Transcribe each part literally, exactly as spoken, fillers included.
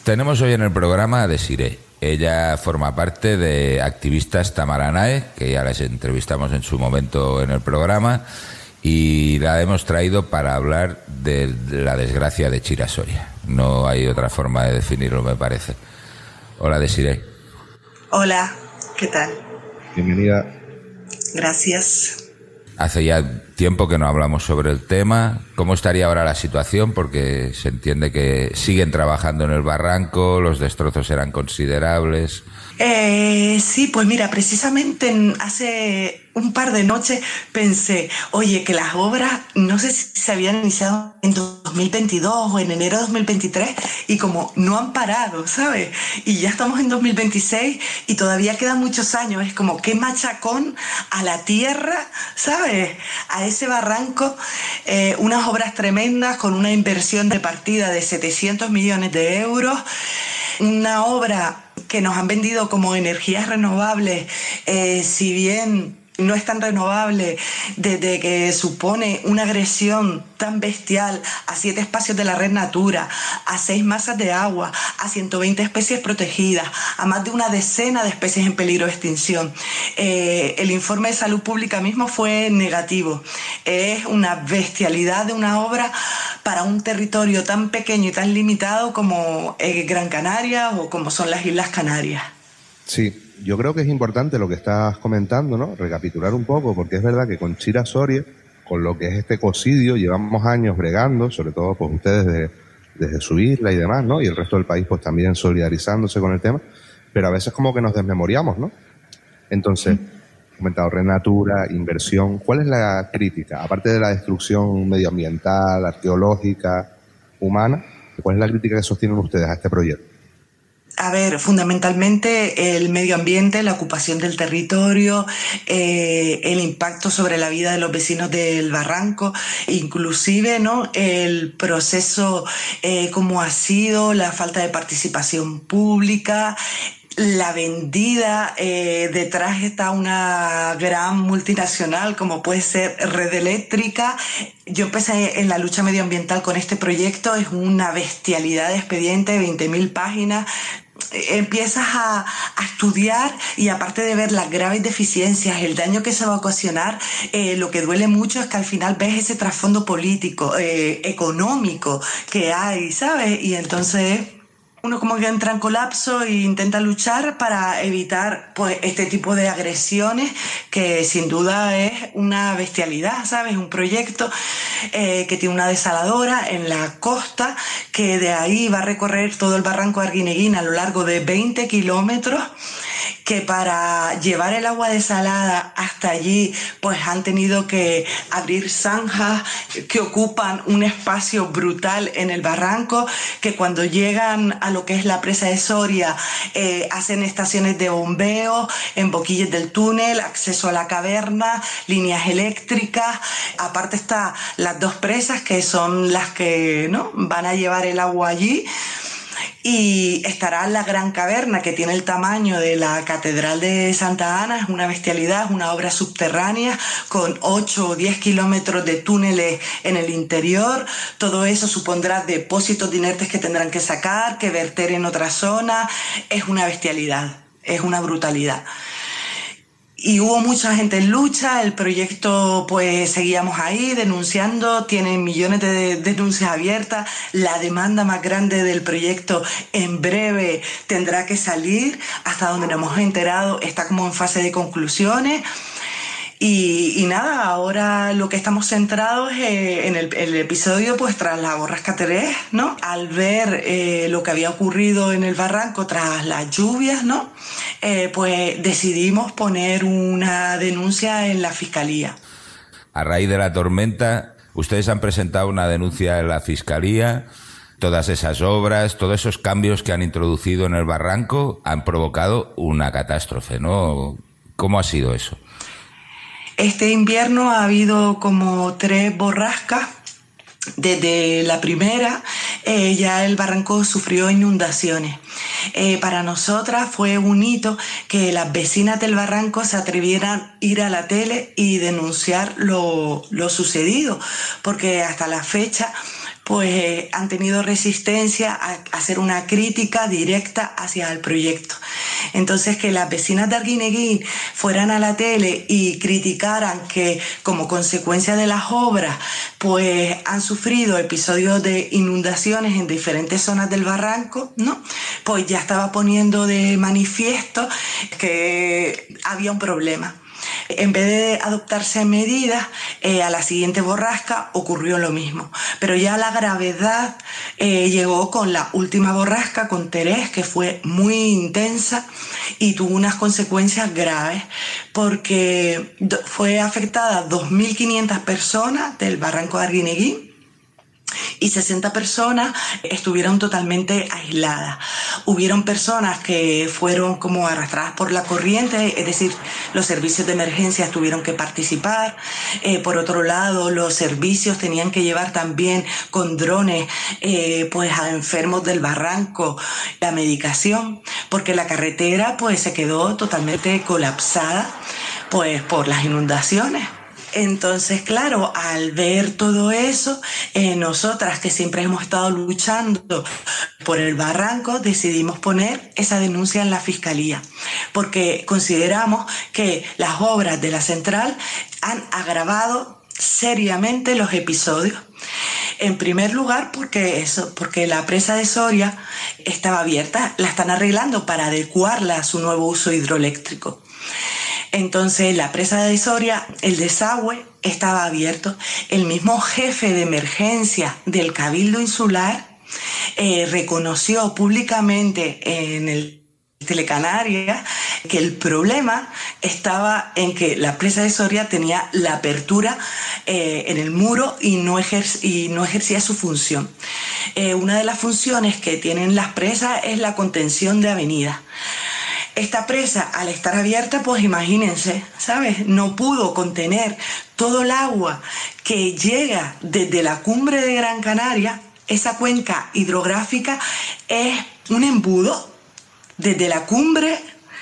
Tenemos hoy en el programa a Desiré. Ella forma parte de Activistas Tamaranae, que ya las entrevistamos en su momento en el programa, y la hemos traído para hablar de la desgracia de Chira Soria. No hay otra forma de definirlo, me parece. Hola, Desiré. Hola, ¿qué tal? Bienvenida. Gracias. Hace ya tiempo que no hablamos sobre el tema. ¿Cómo estaría ahora la situación? Porque se entiende que siguen trabajando en el barranco, los destrozos eran considerables. Eh, sí, pues mira, precisamente hace un par de noches pensé, oye, que las obras no sé si se habían iniciado en dos mil veintidós o en enero de dos mil veintitrés y como no han parado, ¿sabes? Y ya estamos en dos mil veintiséis y todavía quedan muchos años. Es como qué machacón a la tierra, ¿sabes? A ese barranco, eh, unas obras tremendas con una inversión de partida de setecientos millones de euros, una obra que nos han vendido como energías renovables, eh, si bien no es tan renovable, desde que supone una agresión tan bestial a siete espacios de la red Natura, a seis masas de agua, a ciento veinte especies protegidas, a más de una decena de especies en peligro de extinción. Eh, el informe de salud pública mismo fue negativo. Es una bestialidad de una obra para un territorio tan pequeño y tan limitado como eh, Gran Canaria o como son las Islas Canarias. Sí. Yo creo que es importante lo que estás comentando, ¿no? Recapitular un poco, porque es verdad que con Chira Soria, con lo que es este ecocidio, llevamos años bregando, sobre todo pues ustedes de, desde su isla y demás, ¿no? Y el resto del país pues también solidarizándose con el tema, pero a veces como que nos desmemoriamos, ¿no? Entonces, he comentado Renatura, inversión. ¿Cuál es la crítica? Aparte de la destrucción medioambiental, arqueológica, humana, ¿cuál es la crítica que sostienen ustedes a este proyecto? A ver, fundamentalmente el medio ambiente, la ocupación del territorio, eh, el impacto sobre la vida de los vecinos del barranco, inclusive, ¿no?, el proceso eh, como ha sido, la falta de participación pública, la vendida, eh, detrás está una gran multinacional como puede ser Red Eléctrica. Yo empecé en la lucha medioambiental con este proyecto, es una bestialidad de expediente, veinte mil páginas. Empiezas a, a estudiar y aparte de ver las graves deficiencias, el daño que se va a ocasionar, eh, lo que duele mucho es que al final ves ese trasfondo político, eh, económico que hay, ¿sabes? Y entonces uno como que entra en colapso e intenta luchar para evitar pues este tipo de agresiones que sin duda es una bestialidad, ¿sabes? Un proyecto eh, que tiene una desaladora en la costa que de ahí va a recorrer todo el barranco de Arguineguín a lo largo de veinte kilómetros, que para llevar el agua desalada hasta allí pues han tenido que abrir zanjas que ocupan un espacio brutal en el barranco, que cuando llegan a lo que es la presa de Soria eh, hacen estaciones de bombeo en boquillas del túnel, acceso a la caverna, líneas eléctricas. Aparte está las dos presas que son las que, ¿no?, van a llevar el agua allí. Y estará la gran caverna que tiene el tamaño de la Catedral de Santa Ana, es una bestialidad, es una obra subterránea con ocho o diez kilómetros de túneles en el interior. Todo eso supondrá depósitos de inertes que tendrán que sacar, que verter en otra zona. Es una bestialidad, es una brutalidad. Y hubo mucha gente en lucha, el proyecto pues seguíamos ahí denunciando, tiene millones de denuncias abiertas, la demanda más grande del proyecto en breve tendrá que salir, hasta donde nos hemos enterado está como en fase de conclusiones. Y, y nada, ahora lo que estamos centrados eh, en el, el episodio pues tras la borrasca Terés, ¿no? Al ver eh, lo que había ocurrido en el barranco tras las lluvias, ¿no? Eh, pues decidimos poner una denuncia en la Fiscalía. A raíz de la tormenta, ustedes han presentado una denuncia en la Fiscalía. Todas esas obras, todos esos cambios que han introducido en el barranco han provocado una catástrofe, ¿no? ¿Cómo ha sido eso? Este invierno ha habido como tres borrascas. Desde la primera, eh, ya el barranco sufrió inundaciones. Eh, para nosotras fue un hito que las vecinas del barranco se atrevieran a ir a la tele y denunciar lo, lo sucedido, porque hasta la fecha pues eh, han tenido resistencia a hacer una crítica directa hacia el proyecto. Entonces, que las vecinas de Arguineguín fueran a la tele y criticaran que como consecuencia de las obras pues han sufrido episodios de inundaciones en diferentes zonas del barranco, ¿no? Pues ya estaba poniendo de manifiesto que había un problema. En vez de adoptarse medidas, eh, a la siguiente borrasca ocurrió lo mismo. Pero ya la gravedad eh, llegó con la última borrasca, con Terés, que fue muy intensa y tuvo unas consecuencias graves, porque fue afectada dos mil quinientas personas del barranco de Arguineguín, y sesenta personas estuvieron totalmente aisladas. Hubieron personas que fueron como arrastradas por la corriente, es decir, los servicios de emergencia tuvieron que participar. Eh, por otro lado, los servicios tenían que llevar también con drones eh, pues a enfermos del barranco la medicación, porque la carretera pues se quedó totalmente colapsada pues por las inundaciones. Entonces, claro, al ver todo eso, eh, nosotras que siempre hemos estado luchando por el barranco, decidimos poner esa denuncia en la Fiscalía, porque consideramos que las obras de la central han agravado seriamente los episodios. En primer lugar, porque eso, porque la presa de Soria estaba abierta, la están arreglando para adecuarla a su nuevo uso hidroeléctrico. Entonces, la presa de Soria, el desagüe estaba abierto. El mismo jefe de emergencia del Cabildo Insular eh, reconoció públicamente en el Telecanaria que el problema estaba en que la presa de Soria tenía la apertura eh, en el muro y no, ejer- y no ejercía su función. Eh, una de las funciones que tienen las presas es la contención de avenidas. Esta presa, al estar abierta, pues imagínense, ¿sabes? No pudo contener todo el agua que llega desde la cumbre de Gran Canaria. Esa cuenca hidrográfica es un embudo desde la cumbre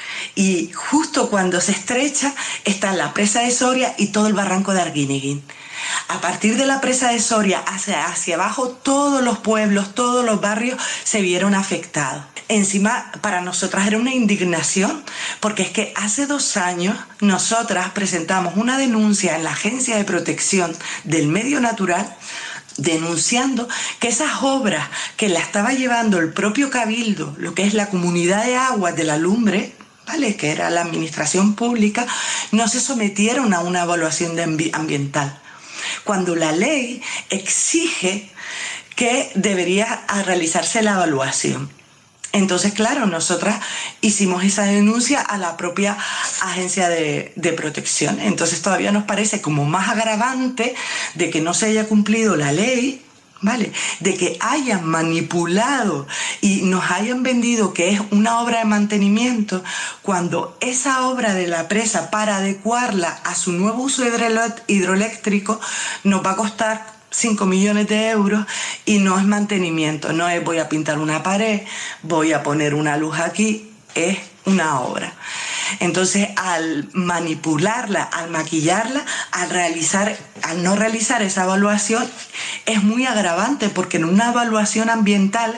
y justo cuando se estrecha está la presa de Soria y todo el barranco de Arguineguín. A partir de la presa de Soria hacia, hacia abajo, todos los pueblos, todos los barrios se vieron afectados. Encima, para nosotras era una indignación, porque es que hace dos años nosotras presentamos una denuncia en la Agencia de Protección del Medio Natural denunciando que esas obras que la estaba llevando el propio Cabildo, lo que es la Comunidad de Aguas de la Lumbre, ¿vale?, que era la administración pública, no se sometieron a una evaluación de ambi- ambiental. Cuando la ley exige que debería realizarse la evaluación. Entonces, claro, nosotras hicimos esa denuncia a la propia agencia de, de protección. Entonces todavía nos parece como más agravante de que no se haya cumplido la ley, ¿vale?, de que hayan manipulado y nos hayan vendido que es una obra de mantenimiento, cuando esa obra de la presa, para adecuarla a su nuevo uso hidroeléctrico, nos va a costar cinco millones de euros y no es mantenimiento, no es voy a pintar una pared, voy a poner una luz aquí, es una obra. Entonces, al manipularla, al maquillarla, al realizar, al no realizar esa evaluación, es muy agravante, porque en una evaluación ambiental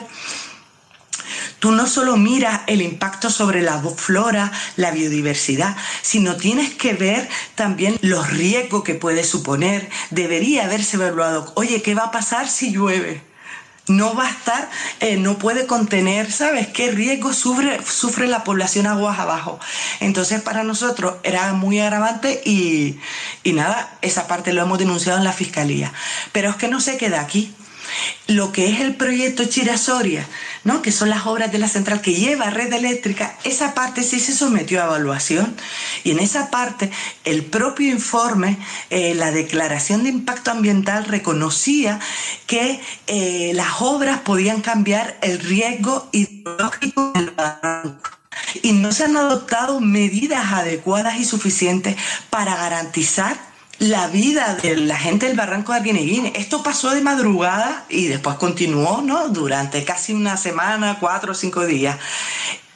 tú no solo miras el impacto sobre la flora, la biodiversidad, sino tienes que ver también los riesgos que puede suponer. Debería haberse evaluado, oye, ¿qué va a pasar si llueve? No va a estar, eh, no puede contener, ¿sabes? ¿Qué riesgo sufre, sufre la población aguas abajo? Entonces, para nosotros era muy agravante y, y nada, esa parte lo hemos denunciado en la Fiscalía. Pero es que no se queda aquí. Lo que es el proyecto Chira-Soria, ¿no?, que son las obras de la central que lleva red eléctrica, esa parte sí se sometió a evaluación, y en esa parte el propio informe, eh, la declaración de impacto ambiental reconocía que eh, las obras podían cambiar el riesgo hidrológico del barranco. Y no se han adoptado medidas adecuadas y suficientes para garantizar la vida de la gente del barranco de Arguineguín. Esto pasó de madrugada y después continuó, ¿no?, durante casi una semana, cuatro o cinco días.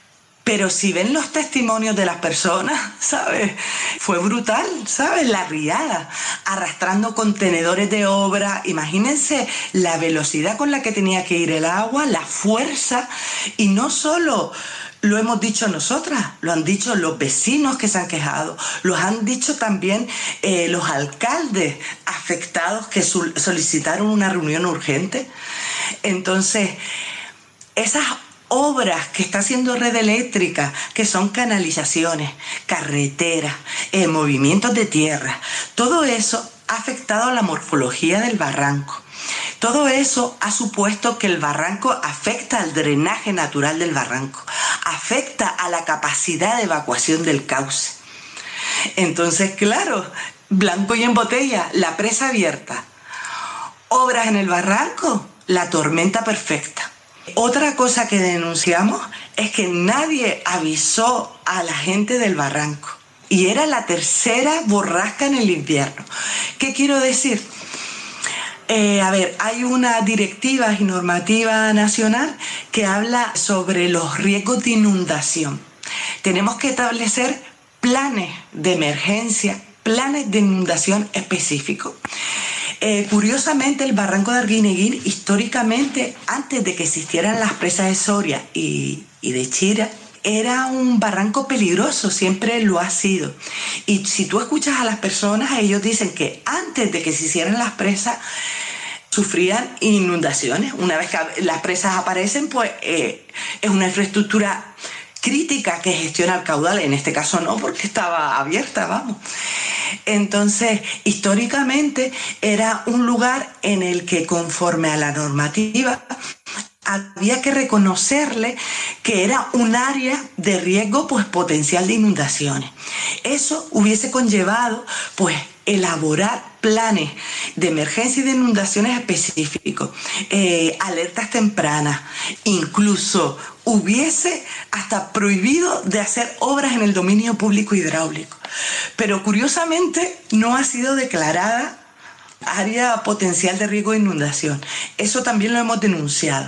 Pero si ven los testimonios de las personas, ¿sabes? Fue brutal, ¿sabes? La riada, arrastrando contenedores de obra. Imagínense la velocidad con la que tenía que ir el agua, la fuerza. Y no solo lo hemos dicho nosotras, lo han dicho los vecinos que se han quejado, lo han dicho también eh, los alcaldes afectados que sol- solicitaron una reunión urgente. Entonces, esas obras que está haciendo Red Eléctrica, que son canalizaciones, carreteras, eh, movimientos de tierra, todo eso ha afectado a la morfología del barranco. Todo eso ha supuesto que el barranco afecta al drenaje natural del barranco, afecta a la capacidad de evacuación del cauce. Entonces, claro, blanco y en botella, la presa abierta, obras en el barranco, la tormenta perfecta. Otra cosa que denunciamos es que nadie avisó a la gente del barranco y era la tercera borrasca en el invierno. ¿Qué quiero decir? Eh, a ver, hay una directiva y normativa nacional que habla sobre los riesgos de inundación. Tenemos que establecer planes de emergencia, planes de inundación específicos. Eh, curiosamente, el barranco de Arguineguín, históricamente, antes de que existieran las presas de Soria y, y de Chira, era un barranco peligroso, siempre lo ha sido. Y si tú escuchas a las personas, ellos dicen que antes de que se hicieran las presas, sufrían inundaciones. Una vez que las presas aparecen, pues eh, es una infraestructura crítica que gestiona el caudal. En este caso no, porque estaba abierta, vamos. Entonces, históricamente era un lugar en el que, conforme a la normativa, había que reconocerle que era un área de riesgo, pues, potencial de inundaciones. Eso hubiese conllevado, pues, elaborar planes de emergencia y de inundaciones específicos, eh, alertas tempranas, incluso hubiese hasta prohibido de hacer obras en el dominio público hidráulico. Pero curiosamente no ha sido declarada área potencial de riesgo de inundación. Eso también lo hemos denunciado.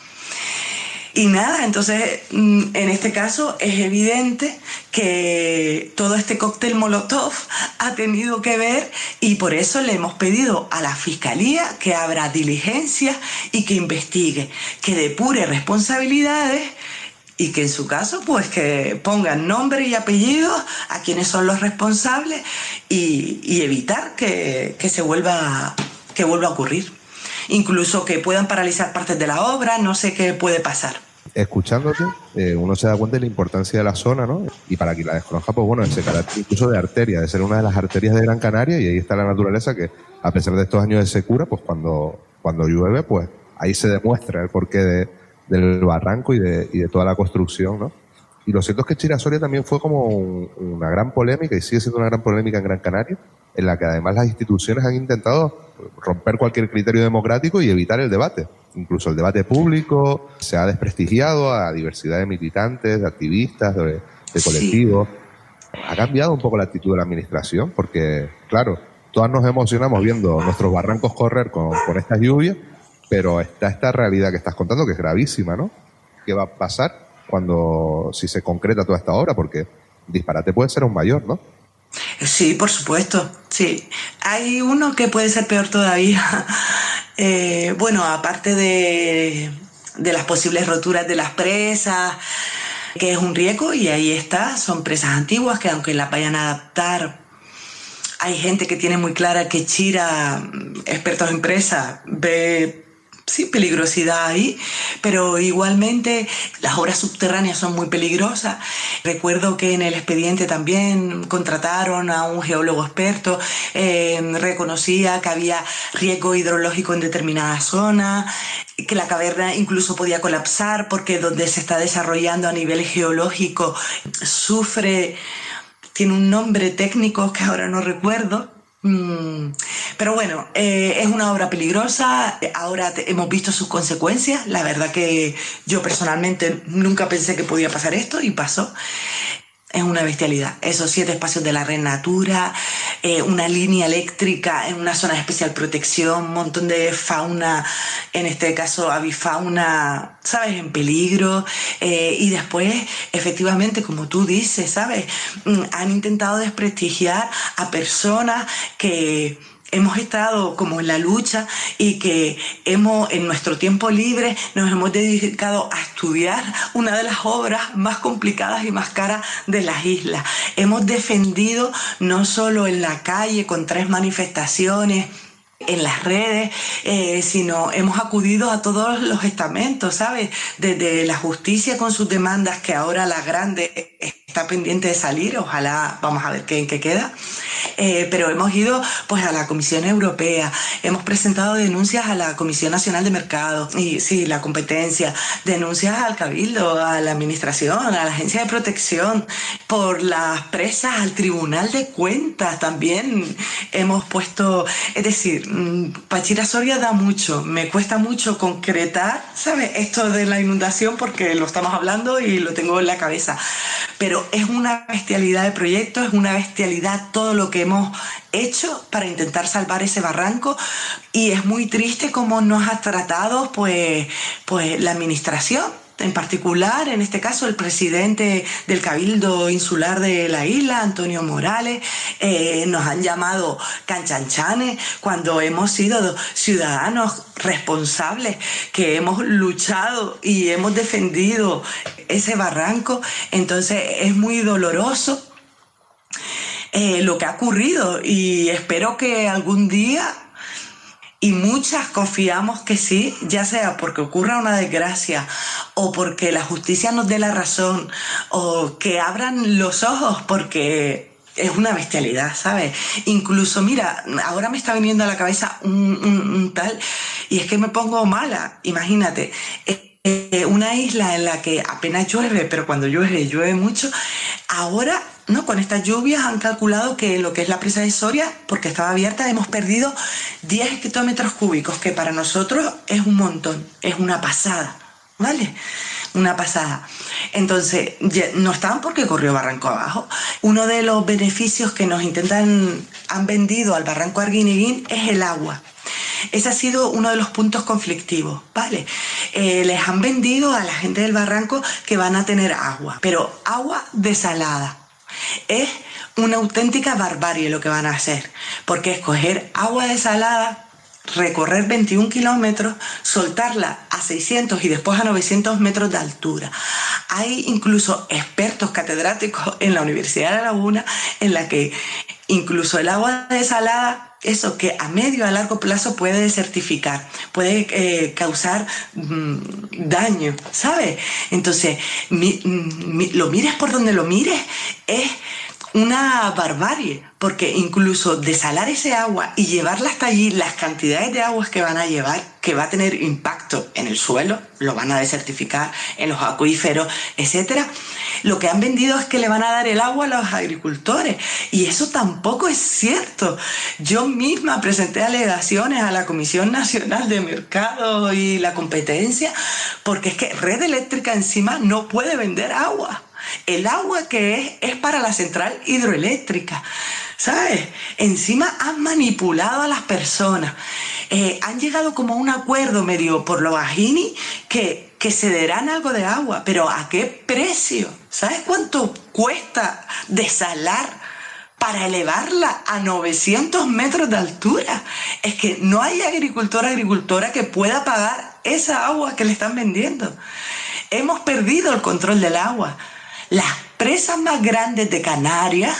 Y nada, entonces en este caso es evidente que todo este cóctel Molotov ha tenido que ver, y por eso le hemos pedido a la Fiscalía que abra diligencias y que investigue, que depure responsabilidades y que en su caso pues que pongan nombre y apellidos a quienes son los responsables y, y evitar que, que se vuelva, que vuelva a ocurrir. Incluso que puedan paralizar partes de la obra, no sé qué puede pasar. Escuchándote, eh, uno se da cuenta de la importancia de la zona, ¿no? Y para quien la desconozca, pues bueno, ese carácter incluso de arteria, de ser una de las arterias de Gran Canaria, y ahí está la naturaleza que, a pesar de estos años de secura, pues cuando, cuando llueve, pues ahí se demuestra el porqué de, del barranco y de, y de toda la construcción, ¿no? Y lo cierto es que Chira-Soria también fue como un, una gran polémica, y sigue siendo una gran polémica en Gran Canaria, en la que además las instituciones han intentado romper cualquier criterio democrático y evitar el debate. Incluso el debate público se ha desprestigiado a diversidad de militantes, de activistas, de, de colectivos. Sí. Ha cambiado un poco la actitud de la administración porque, claro, todas nos emocionamos viendo nuestros barrancos correr con, con estas lluvias, pero está esta realidad que estás contando que es gravísima, ¿no? ¿Qué va a pasar cuando, si se concreta toda esta obra? Porque disparate puede ser aún mayor, ¿no? Sí, por supuesto, sí. Hay uno que puede ser peor todavía. Eh, bueno, aparte de, de las posibles roturas de las presas, que es un riesgo, y ahí está, son presas antiguas que aunque las vayan a adaptar, hay gente que tiene muy clara que Chira, expertos en presas, ve sí, peligrosidad ahí, pero igualmente las obras subterráneas son muy peligrosas. Recuerdo que en el expediente también contrataron a un geólogo experto, eh, reconocía que había riesgo hidrológico en determinadas zonas, que la caverna incluso podía colapsar porque donde se está desarrollando a nivel geológico sufre, tiene un nombre técnico que ahora no recuerdo. Pero bueno, eh, es una obra peligrosa, ahora te, hemos visto sus consecuencias, la verdad que yo personalmente nunca pensé que podía pasar esto y pasó. Es una bestialidad. Esos siete espacios de la Red Natura, eh, una línea eléctrica en una zona de especial protección, un montón de fauna, en este caso avifauna, ¿sabes?, en peligro. Eh, y después, efectivamente, como tú dices, ¿sabes?, han intentado desprestigiar a personas que hemos estado como en la lucha y que hemos, en nuestro tiempo libre, nos hemos dedicado a estudiar una de las obras más complicadas y más caras de las islas. Hemos defendido no solo en la calle con tres manifestaciones, en las redes, eh, sino hemos acudido a todos los estamentos, ¿sabes? Desde la justicia con sus demandas, que ahora la grande está pendiente de salir, ojalá, vamos a ver qué, en qué queda, eh, pero hemos ido pues a la Comisión Europea, hemos presentado denuncias a la Comisión Nacional de Mercado, y sí, la competencia, denuncias al Cabildo, a la Administración, a la Agencia de Protección, por las presas, al Tribunal de Cuentas también hemos puesto, es decir, para Chira Soria da mucho, me cuesta mucho concretar, ¿sabes?, esto de la inundación porque lo estamos hablando y lo tengo en la cabeza, pero es una bestialidad de proyecto, es una bestialidad todo lo que hemos hecho para intentar salvar ese barranco, y es muy triste cómo nos ha tratado pues, pues la administración. En particular, en este caso, el presidente del Cabildo Insular de la isla, Antonio Morales, eh, nos han llamado canchanchanes cuando hemos sido ciudadanos responsables que hemos luchado y hemos defendido ese barranco. Entonces es muy doloroso eh, lo que ha ocurrido, y espero que algún día, y muchas confiamos que sí, ya sea porque ocurra una desgracia o porque la justicia nos dé la razón o que abran los ojos, porque es una bestialidad, ¿sabes? Incluso, mira, ahora me está viniendo a la cabeza un, un, un tal, y es que me pongo mala, imagínate, eh, una isla en la que apenas llueve, pero cuando llueve, llueve mucho, ahora, ¿no?, con estas lluvias han calculado que lo que es la presa de Soria, porque estaba abierta, hemos perdido diez hectómetros cúbicos, que para nosotros es un montón, es una pasada, ¿vale? Una pasada. Entonces, no estaban porque corrió barranco abajo. Uno de los beneficios que nos intentan, han vendido al barranco Arguineguín es el agua. Ese ha sido uno de los puntos conflictivos, ¿vale? Eh, les han vendido a la gente del barranco que van a tener agua, pero agua desalada. Es una auténtica barbarie lo que van a hacer, porque es coger agua desalada, recorrer veintiún kilómetros, soltarla a seiscientos y después a novecientos metros de altura. Hay incluso expertos catedráticos en la Universidad de La Laguna en la que incluso el agua desalada, eso que a medio a largo plazo puede desertificar, puede eh, causar mmm, daño, ¿sabes? Entonces, mi, mi, lo mires por donde lo mires, es una barbarie, porque incluso desalar ese agua y llevarla hasta allí, las cantidades de aguas que van a llevar, que va a tener impacto en el suelo, lo van a desertificar, en los acuíferos, etcétera. Lo que han vendido es que le van a dar el agua a los agricultores, y eso tampoco es cierto. Yo misma presenté alegaciones a la Comisión Nacional de Mercado y la Competencia, porque es que Red Eléctrica encima no puede vender agua. El agua que es, es para la central hidroeléctrica, ¿sabes? Encima han manipulado a las personas. Eh, han llegado como a un acuerdo medio por lo bajini que, que cederán algo de agua, pero ¿a qué precio? ¿Sabes cuánto cuesta desalar para elevarla a novecientos metros de altura? Es que no hay agricultor o agricultora que pueda pagar esa agua que le están vendiendo. Hemos perdido el control del agua. Las presas más grandes de Canarias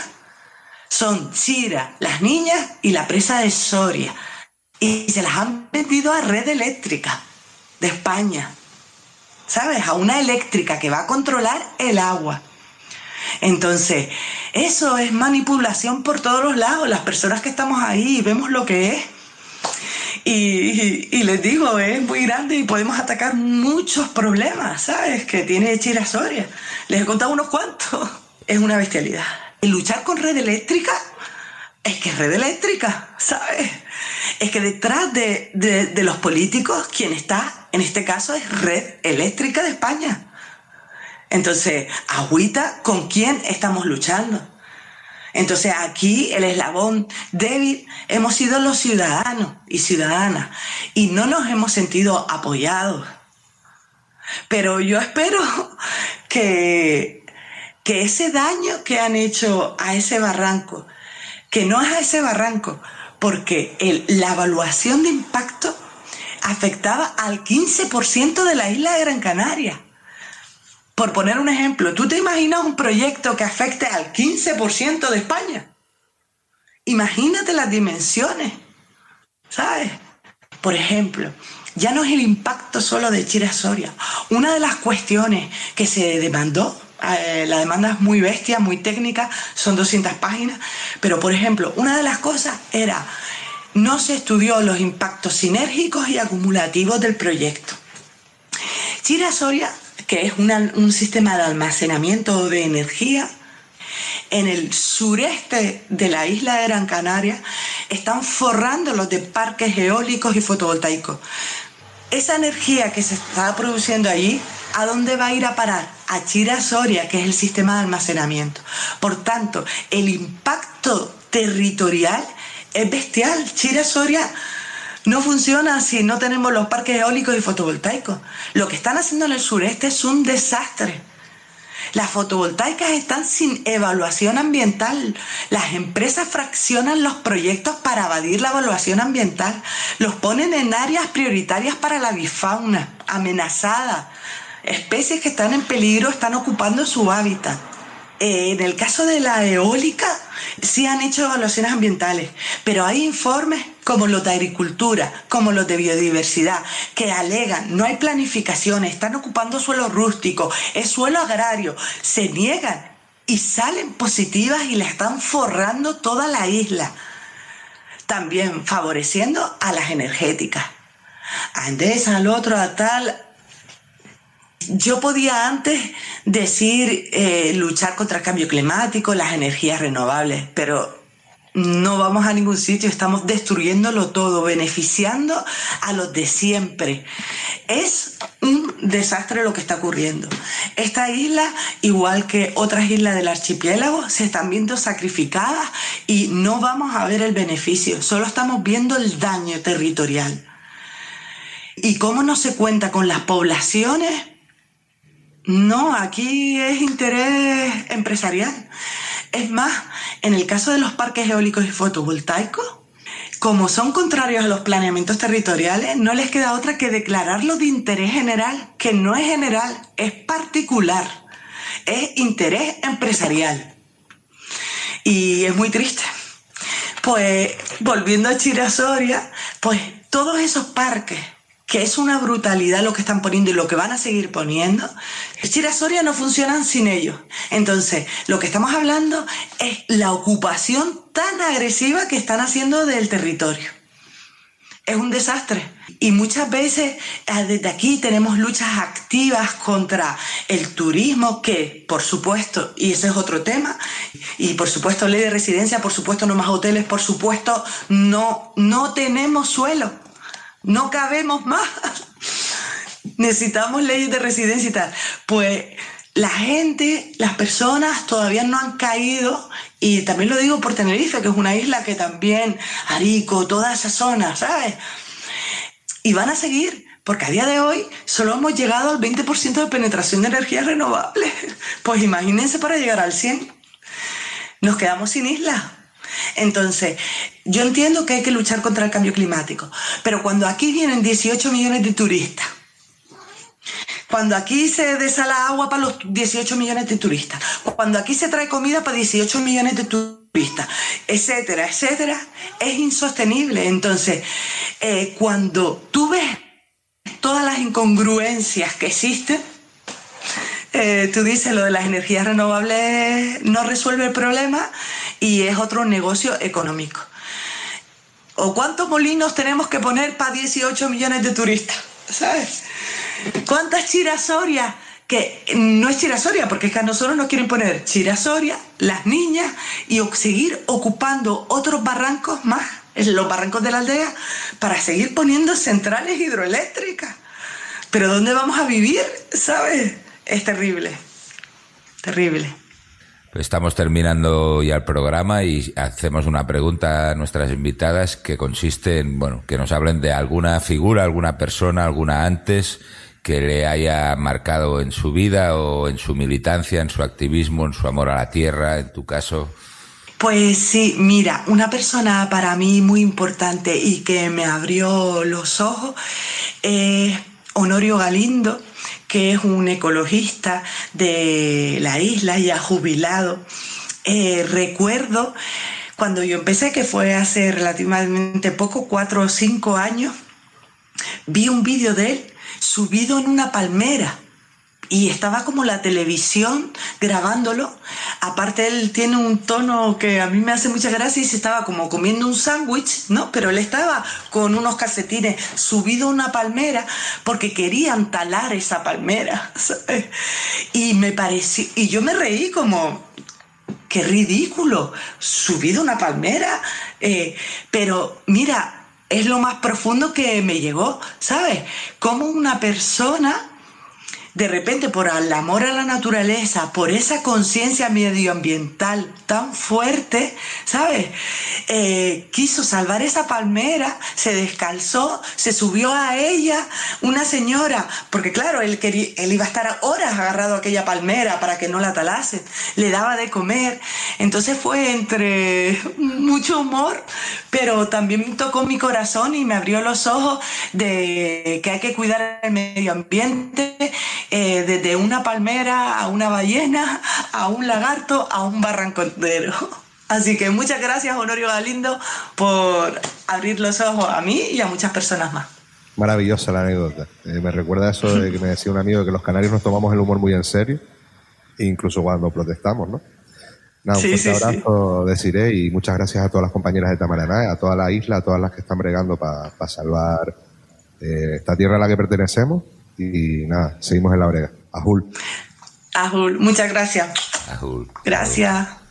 son Chira, Las Niñas y la presa de Soria. Y se las han vendido a Red Eléctrica de España, ¿sabes? A una eléctrica que va a controlar el agua. Entonces, eso es manipulación por todos los lados. Las personas que estamos ahí vemos lo que es. Y, y, y les digo, es muy grande y podemos atacar muchos problemas, ¿sabes?, que tiene Chira Soria. Les he contado unos cuantos. Es una bestialidad. Y luchar con Red Eléctrica, es que es Red Eléctrica, ¿sabes? Es que detrás de, de, de los políticos, quien está, en este caso, es Red Eléctrica de España. Entonces, agüita, ¿con quién estamos luchando? Entonces, aquí el eslabón débil hemos sido los ciudadanos y ciudadanas y no nos hemos sentido apoyados. Pero yo espero que, que ese daño que han hecho a ese barranco, que no es a ese barranco, porque el, la evaluación de impacto afectaba al quince por ciento de la isla de Gran Canaria. Por poner un ejemplo, ¿tú te imaginas un proyecto que afecte al quince por ciento de España? Imagínate las dimensiones, ¿sabes? Por ejemplo, ya no es el impacto solo de Chira-Soria. Una de las cuestiones que se demandó, eh, la demanda es muy bestia, muy técnica, son doscientas páginas, pero por ejemplo, una de las cosas era, no se estudió los impactos sinérgicos y acumulativos del proyecto. Chira-Soria, que es una, un sistema de almacenamiento de energía, en el sureste de la isla de Gran Canaria, están forrándolos de parques eólicos y fotovoltaicos. Esa energía que se está produciendo allí, ¿a dónde va a ir a parar? A Chira-Soria, que es el sistema de almacenamiento. Por tanto, el impacto territorial es bestial. Chira-Soria no funciona si no tenemos los parques eólicos y fotovoltaicos. Lo que están haciendo en el sureste es un desastre. Las fotovoltaicas están sin evaluación ambiental. Las empresas fraccionan los proyectos para evadir la evaluación ambiental. Los ponen en áreas prioritarias para la avifauna, amenazada. Especies que están en peligro están ocupando su hábitat. Eh, en el caso de la eólica, sí han hecho evaluaciones ambientales, pero hay informes como los de agricultura, como los de biodiversidad, que alegan, no hay planificación, están ocupando suelo rústico, es suelo agrario, se niegan y salen positivas y le están forrando toda la isla. También favoreciendo a las energéticas. A Endesa, al otro, a tal. Yo podía antes decir eh, luchar contra el cambio climático, las energías renovables, pero no vamos a ningún sitio, estamos destruyéndolo todo, beneficiando a los de siempre. Es un desastre lo que está ocurriendo. Esta isla, igual que otras islas del archipiélago, se están viendo sacrificadas y no vamos a ver el beneficio, solo estamos viendo el daño territorial. ¿Y cómo no se cuenta con las poblaciones? No, aquí es interés empresarial. Es más, en el caso de los parques eólicos y fotovoltaicos, como son contrarios a los planeamientos territoriales, no les queda otra que declararlo de interés general, que no es general, es particular, es interés empresarial. Y es muy triste. Pues, volviendo a Chira-Soria, pues todos esos parques, que es una brutalidad lo que están poniendo y lo que van a seguir poniendo, Chira-Soria no funcionan sin ellos. Entonces, lo que estamos hablando es la ocupación tan agresiva que están haciendo del territorio. Es un desastre. Y muchas veces desde aquí tenemos luchas activas contra el turismo, que por supuesto, y ese es otro tema, y por supuesto ley de residencia, por supuesto no más hoteles, por supuesto no, no tenemos suelo. No cabemos más. Necesitamos leyes de residencia y tal. Pues la gente, las personas todavía no han caído, y también lo digo por Tenerife, que es una isla que también, Arico, toda esa zona, ¿sabes? Y van a seguir, porque a día de hoy solo hemos llegado al veinte por ciento de penetración de energías renovables. Pues imagínense para llegar al cien por ciento. Nos quedamos sin isla. Entonces, yo entiendo que hay que luchar contra el cambio climático, pero cuando aquí vienen dieciocho millones de turistas, cuando aquí se desala agua para los dieciocho millones de turistas, cuando aquí se trae comida para dieciocho millones de turistas, etcétera, etcétera, es insostenible. Entonces, eh, cuando tú ves todas las incongruencias que existen, Eh, tú dices, lo de las energías renovables no resuelve el problema y es otro negocio económico. ¿O cuántos molinos tenemos que poner para dieciocho millones de turistas? ¿Sabes? ¿Cuántas Chira-Soria? Que no es Chira-Soria, porque es que a nosotros nos quieren poner Chira-Soria, las niñas, y seguir ocupando otros barrancos más, los barrancos de la aldea, para seguir poniendo centrales hidroeléctricas. ¿Pero dónde vamos a vivir? ¿Sabes? Es terrible. terrible. Pues estamos terminando ya el programa y hacemos una pregunta a nuestras invitadas que consiste en, bueno, que nos hablen de alguna figura, alguna persona, alguna antes que le haya marcado en su vida o en su militancia, en su activismo, en su amor a la tierra, en tu caso. Pues sí, mira, una persona para mí muy importante y que me abrió los ojos es Honorio Galindo, que es un ecologista de la isla, ya jubilado. Eh, recuerdo cuando yo empecé, que fue hace relativamente poco, cuatro o cinco años, vi un vídeo de él subido en una palmera. Y estaba como la televisión grabándolo. Aparte, él tiene un tono que a mí me hace mucha gracia y se estaba como comiendo un sándwich, ¿no? Pero él estaba con unos calcetines subido a una palmera porque querían talar esa palmera, ¿sabes? Y me pareció, y yo me reí como, qué ridículo, subido a una palmera. Eh, pero mira, es lo más profundo que me llegó, ¿sabes? Como una persona, de repente, por el amor a la naturaleza, por esa conciencia medioambiental tan fuerte, ¿sabes? Eh, quiso salvar esa palmera, se descalzó, se subió a ella, una señora, porque claro, él, quería, él iba a estar horas agarrado a aquella palmera para que no la talasen, le daba de comer. Entonces fue entre mucho humor, pero también tocó mi corazón y me abrió los ojos de que hay que cuidar el medio ambiente, eh, desde una palmera a una ballena, a un lagarto, a un barranco entero. Así que muchas gracias, Honorio Galindo, por abrir los ojos a mí y a muchas personas más. Maravillosa la anécdota. Eh, me recuerda eso de que me decía un amigo de que los canarios nos tomamos el humor muy en serio, incluso cuando protestamos, ¿no? Nada, un sí, fuerte sí, abrazo, sí. Desiré, y muchas gracias a todas las compañeras de Tamaranae, a toda la isla, a todas las que están bregando para pa salvar eh, esta tierra a la que pertenecemos. Y nada, seguimos en la brega. Ajul. Ajul, muchas gracias. Ajul. Gracias.